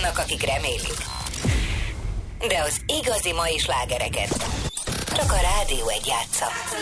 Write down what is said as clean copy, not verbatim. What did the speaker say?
vannak, akik remélik. De az igazi mai slágereket csak a Rádió 1 játsza.